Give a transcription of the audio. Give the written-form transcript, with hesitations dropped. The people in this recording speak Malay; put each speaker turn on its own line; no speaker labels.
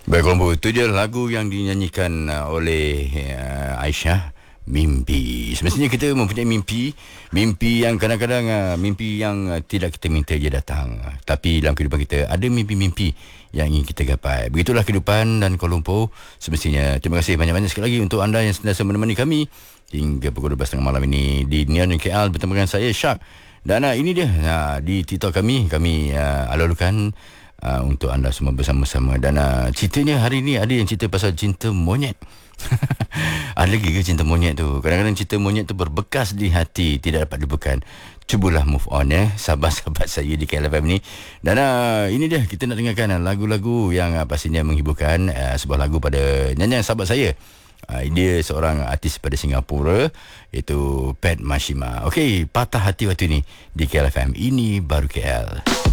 Baik, Kolombo, itu dia lagu yang dinyanyikan oleh Aisyah, Mimpi. Semestinya kita mempunyai mimpi yang kadang-kadang mimpi yang tidak kita minta dia datang. Tapi dalam kehidupan kita ada mimpi-mimpi yang ingin kita gapai. Begitulah kehidupan dan Kolombo. Semestinya terima kasih banyak-banyak sekali lagi untuk anda yang sentiasa menemani kami hingga pukul 12.30 malam ini di Neon KL bersama dengan saya Syak. Dan ini dia di TikTok kami alurkan untuk anda semua bersama-sama. Dan ceritanya hari ni ada yang cerita pasal cinta monyet. Ada lagi ke cinta monyet tu? Kadang-kadang cinta monyet tu berbekas di hati, tidak dapat dilupakan. Cubalah move on sahabat-sahabat saya di KLFM ni. Dan ini dia, kita nak dengarkan lagu-lagu yang pastinya menghiburkan. Sebuah lagu pada nyanyian sahabat saya. Dia seorang artis pada Singapura, iaitu Pat Mashima. Okey, patah hati waktu ni di KLFM. Ini baru KL.